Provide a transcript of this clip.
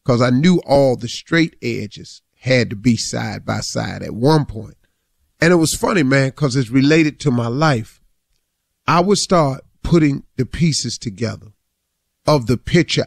because I knew all the straight edges had to be side by side at one point. And it was funny, man, because it's related to my life. I would start putting the pieces together of the picture